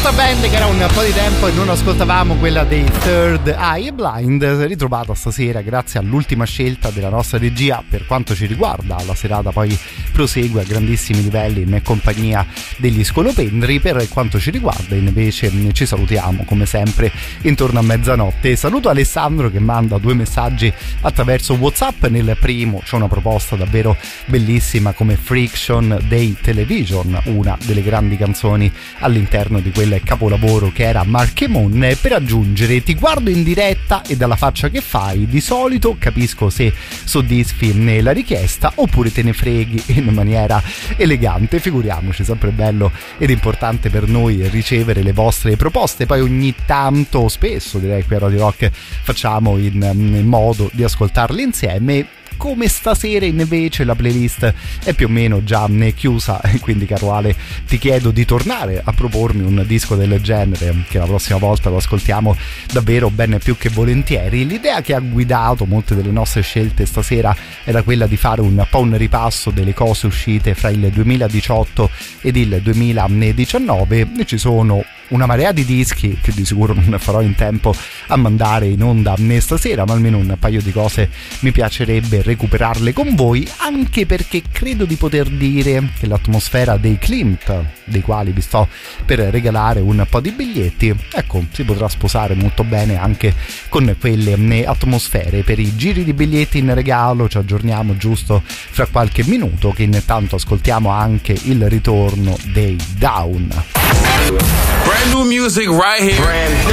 Band che era un po' di tempo e non ascoltavamo, quella dei Third Eye Blind, ritrovata stasera grazie all'ultima scelta della nostra regia. Per quanto ci riguarda, la serata poi prosegue a grandissimi livelli in compagnia degli Scolopendri. Per quanto ci riguarda invece ci salutiamo come sempre intorno a mezzanotte. Saluto Alessandro che manda 2 messaggi attraverso WhatsApp. Nel primo c'è una proposta davvero bellissima come Friction dei Television, una delle grandi canzoni all'interno di quel capolavoro che era Marchemon. Per aggiungere: ti guardo in diretta e dalla faccia che fai di solito capisco se soddisfi la richiesta oppure te ne freghi in maniera elegante. Figuriamoci, sempre bello ed importante per noi ricevere le vostre proposte. Poi ogni tanto, spesso direi, qui a Radio Rock facciamo in modo di ascoltarle insieme. Come stasera invece la playlist è più o meno già chiusa, quindi caro Ale ti chiedo di tornare a propormi un disco del genere, che la prossima volta lo ascoltiamo davvero ben più che volentieri. L'idea che ha guidato molte delle nostre scelte stasera era quella di fare un po' un ripasso delle cose uscite fra il 2018 ed il 2019. E ci sono una marea di dischi che di sicuro non farò in tempo a mandare in onda stasera, ma almeno un paio di cose mi piacerebbe recuperarle con voi, anche perché credo di poter dire che l'atmosfera dei Klimt, dei quali vi sto per regalare un po' di biglietti, ecco, si potrà sposare molto bene anche con quelle atmosfere. Per i giri di biglietti in regalo ci aggiorniamo giusto fra qualche minuto, che intanto ascoltiamo anche il ritorno dei Down. Brand new music right here.